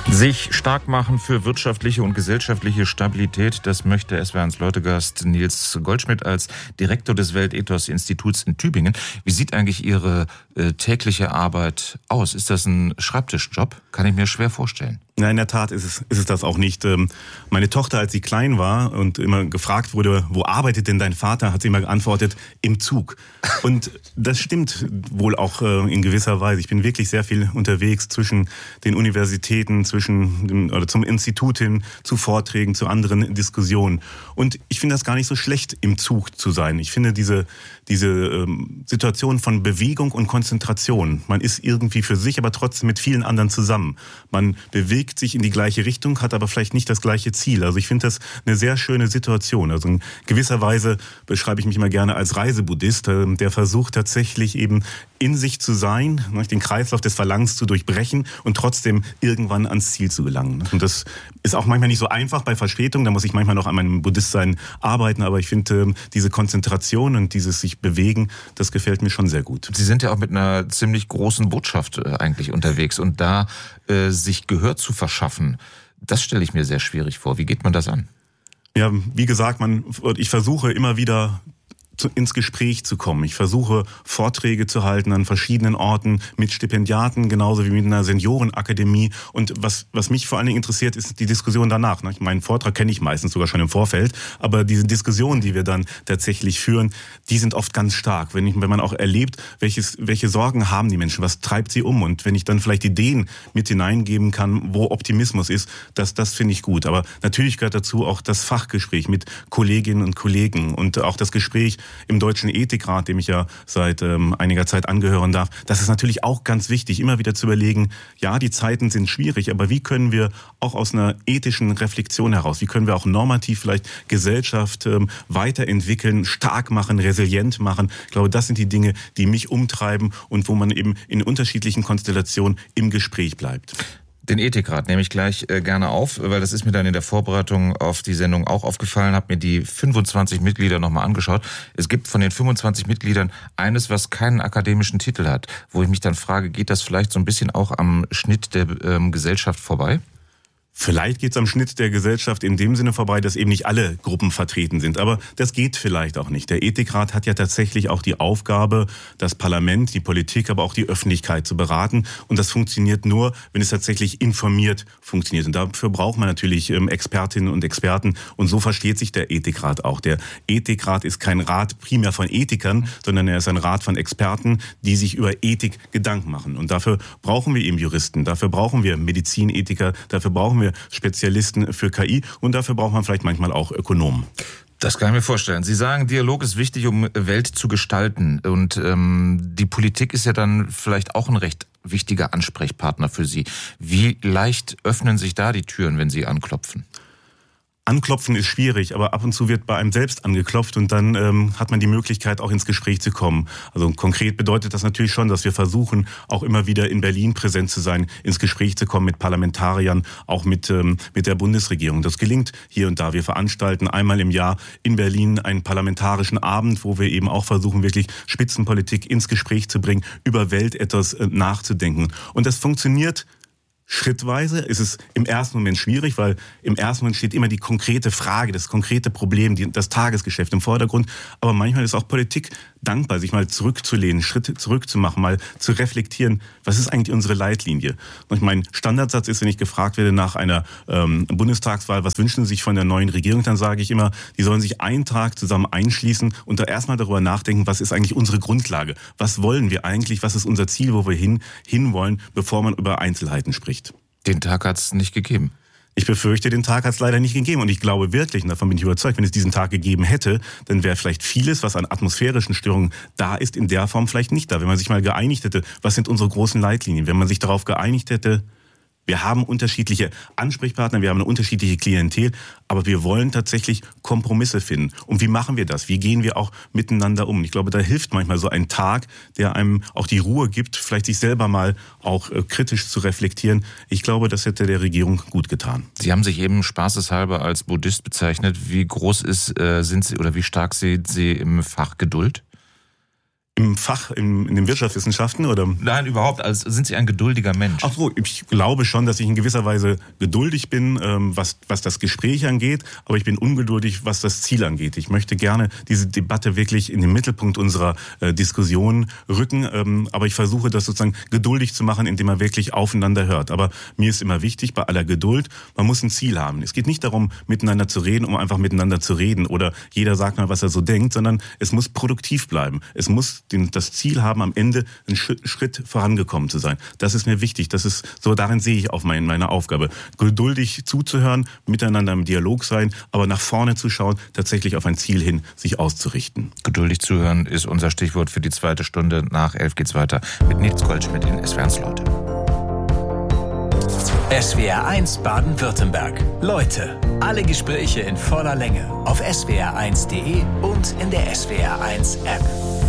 Sich stark machen für wirtschaftliche und gesellschaftliche Stabilität, das möchte SWR1 Leutegast Nils Goldschmidt als Direktor des Weltethos-Instituts in Tübingen. Wie sieht eigentlich Ihre tägliche Arbeit aus? Ist das ein Schreibtischjob? Kann ich mir schwer vorstellen. Ja, in der Tat ist es das auch nicht. Meine Tochter, als sie klein war und immer gefragt wurde, wo arbeitet denn dein Vater, hat sie immer geantwortet, im Zug. Und das stimmt wohl auch in gewisser Weise. Ich bin wirklich sehr viel unterwegs zwischen den Universitäten, zum Institut hin, zu Vorträgen, zu anderen Diskussionen. Und ich finde das gar nicht so schlecht, im Zug zu sein. Ich finde diese Situation von Bewegung und Konzentration. Man ist irgendwie für sich, aber trotzdem mit vielen anderen zusammen. Man bewegt sich in die gleiche Richtung, hat aber vielleicht nicht das gleiche Ziel. Also ich finde das eine sehr schöne Situation. Also in gewisser Weise beschreibe ich mich immer gerne als Reisebuddhist, der versucht tatsächlich eben in sich zu sein, den Kreislauf des Verlangens zu durchbrechen und trotzdem irgendwann ans Ziel zu gelangen. Und das ist auch manchmal nicht so einfach bei Verspätung, da muss ich manchmal noch an meinem Buddhistsein arbeiten, aber ich finde diese Konzentration und dieses sich bewegen, das gefällt mir schon sehr gut. Sie sind ja auch mit einer ziemlich großen Botschaft eigentlich unterwegs und da sich Gehör zu verschaffen, das stelle ich mir sehr schwierig vor. Wie geht man das an? Ja, wie gesagt, ich versuche immer wieder ins Gespräch zu kommen. Ich versuche Vorträge zu halten an verschiedenen Orten mit Stipendiaten, genauso wie mit einer Seniorenakademie. Und was mich vor allen Dingen interessiert, ist die Diskussion danach. Meinen Vortrag kenne ich meistens sogar schon im Vorfeld, aber diese Diskussionen, die wir dann tatsächlich führen, die sind oft ganz stark. Wenn man auch erlebt, welche Sorgen haben die Menschen, was treibt sie um, und wenn ich dann vielleicht Ideen mit hineingeben kann, wo Optimismus ist, das finde ich gut. Aber natürlich gehört dazu auch das Fachgespräch mit Kolleginnen und Kollegen und auch das Gespräch im Deutschen Ethikrat, dem ich ja seit einiger Zeit angehören darf. Das ist natürlich auch ganz wichtig, immer wieder zu überlegen, ja, die Zeiten sind schwierig, aber wie können wir auch aus einer ethischen Reflexion heraus, wie können wir auch normativ vielleicht Gesellschaft weiterentwickeln, stark machen, resilient machen. Ich glaube, das sind die Dinge, die mich umtreiben und wo man eben in unterschiedlichen Konstellationen im Gespräch bleibt. Den Ethikrat nehme ich gleich gerne auf, weil das ist mir dann in der Vorbereitung auf die Sendung auch aufgefallen, habe mir die 25 Mitglieder nochmal angeschaut. Es gibt von den 25 Mitgliedern eines, was keinen akademischen Titel hat, wo ich mich dann frage, geht das vielleicht so ein bisschen auch am Schnitt der Gesellschaft vorbei? Vielleicht geht es am Schnitt der Gesellschaft in dem Sinne vorbei, dass eben nicht alle Gruppen vertreten sind. Aber das geht vielleicht auch nicht. Der Ethikrat hat ja tatsächlich auch die Aufgabe, das Parlament, die Politik, aber auch die Öffentlichkeit zu beraten. Und das funktioniert nur, wenn es tatsächlich informiert funktioniert. Und dafür braucht man natürlich Expertinnen und Experten. Und so versteht sich der Ethikrat auch. Der Ethikrat ist kein Rat primär von Ethikern, sondern er ist ein Rat von Experten, die sich über Ethik Gedanken machen. Und dafür brauchen wir eben Juristen, dafür brauchen wir Medizinethiker, dafür brauchen wir Spezialisten für KI und dafür braucht man vielleicht manchmal auch Ökonomen. Das kann ich mir vorstellen. Sie sagen, Dialog ist wichtig, um Welt zu gestalten. Und die Politik ist ja dann vielleicht auch ein recht wichtiger Ansprechpartner für Sie. Wie leicht öffnen sich da die Türen, wenn Sie anklopfen? Anklopfen ist schwierig, aber ab und zu wird bei einem selbst angeklopft und dann hat man die Möglichkeit, auch ins Gespräch zu kommen. Also konkret bedeutet das natürlich schon, dass wir versuchen, auch immer wieder in Berlin präsent zu sein, ins Gespräch zu kommen mit Parlamentariern, auch mit der Bundesregierung. Das gelingt hier und da. Wir veranstalten einmal im Jahr in Berlin einen parlamentarischen Abend, wo wir eben auch versuchen, wirklich Spitzenpolitik ins Gespräch zu bringen, über Weltethos nachzudenken. Und das funktioniert schrittweise. Ist es im ersten Moment schwierig, weil im ersten Moment steht immer die konkrete Frage, das konkrete Problem, das Tagesgeschäft im Vordergrund. Aber manchmal ist auch Politik dankbar, sich mal zurückzulehnen, Schritte zurückzumachen, mal zu reflektieren, was ist eigentlich unsere Leitlinie? Und mein Standardsatz ist, wenn ich gefragt werde nach einer Bundestagswahl, was wünschen Sie sich von der neuen Regierung, dann sage ich immer, die sollen sich einen Tag zusammen einschließen und da erstmal darüber nachdenken, was ist eigentlich unsere Grundlage? Was wollen wir eigentlich? Was ist unser Ziel, wo wir hinwollen, bevor man über Einzelheiten spricht? Den Tag hat es nicht gegeben. Ich befürchte, den Tag hat es leider nicht gegeben. Und ich glaube wirklich, und davon bin ich überzeugt, wenn es diesen Tag gegeben hätte, dann wäre vielleicht vieles, was an atmosphärischen Störungen da ist, in der Form vielleicht nicht da. Wenn man sich mal geeinigt hätte, was sind unsere großen Leitlinien? Wenn man sich darauf geeinigt hätte, wir haben unterschiedliche Ansprechpartner, wir haben eine unterschiedliche Klientel, aber wir wollen tatsächlich Kompromisse finden. Und wie machen wir das? Wie gehen wir auch miteinander um? Ich glaube, da hilft manchmal so ein Tag, der einem auch die Ruhe gibt, vielleicht sich selber mal auch kritisch zu reflektieren. Ich glaube, das hätte der Regierung gut getan. Sie haben sich eben spaßeshalber als Buddhist bezeichnet. Wie groß sind Sie oder wie stark sind Sie im Fach Geduld? Im Fach, in den Wirtschaftswissenschaften oder? Nein, überhaupt. Also sind Sie ein geduldiger Mensch? Ach so, ich glaube schon, dass ich in gewisser Weise geduldig bin, was das Gespräch angeht, aber ich bin ungeduldig, was das Ziel angeht. Ich möchte gerne diese Debatte wirklich in den Mittelpunkt unserer Diskussion rücken, aber ich versuche das sozusagen geduldig zu machen, indem man wirklich aufeinander hört. Aber mir ist immer wichtig, bei aller Geduld, man muss ein Ziel haben. Es geht nicht darum, miteinander zu reden, um einfach miteinander zu reden oder jeder sagt mal, was er so denkt, sondern es muss produktiv bleiben. Es muss das Ziel haben, am Ende einen Schritt vorangekommen zu sein. Das ist mir wichtig. Das ist so, darin sehe ich auch meine Aufgabe. Geduldig zuzuhören, miteinander im Dialog sein, aber nach vorne zu schauen, tatsächlich auf ein Ziel hin sich auszurichten. Geduldig zuhören ist unser Stichwort für die zweite Stunde. Nach 11 geht's weiter mit Nils Goldschmidt in SWR 1 Leute. SWR 1 Baden-Württemberg. Leute, alle Gespräche in voller Länge auf swr1.de und in der SWR 1 App.